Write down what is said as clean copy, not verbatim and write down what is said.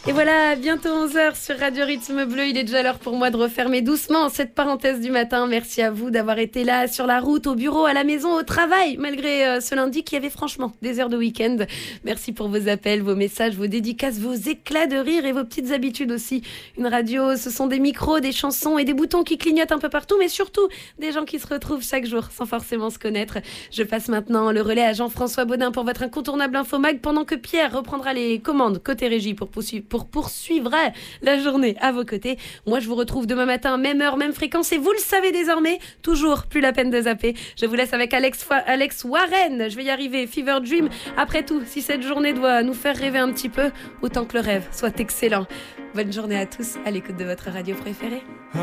Et voilà, bientôt 11h sur Radio Rythme Bleu. Il est déjà l'heure pour moi de refermer doucement cette parenthèse du matin. Merci à vous d'avoir été là sur la route, au bureau, à la maison, au travail, malgré ce lundi qui avait franchement des heures de week-end. Merci pour vos appels, vos messages, vos dédicaces, vos éclats de rire et vos petites habitudes aussi. Une radio, ce sont des micros, des chansons et des boutons qui clignotent un peu partout, mais surtout des gens qui se retrouvent chaque jour sans forcément se connaître. Je passe maintenant le relais à Jean-François Baudin pour votre incontournable infomag pendant que Pierre reprendra les commandes côté régie pour poursuivre la journée à vos côtés. Moi, je vous retrouve demain matin, même heure, même fréquence, et vous le savez désormais, toujours plus la peine de zapper. Je vous laisse avec Alex Warren. Je vais y arriver. Fever Dream. Après tout, si cette journée doit nous faire rêver un petit peu, autant que le rêve soit excellent. Bonne journée à tous à l'écoute de votre radio préférée.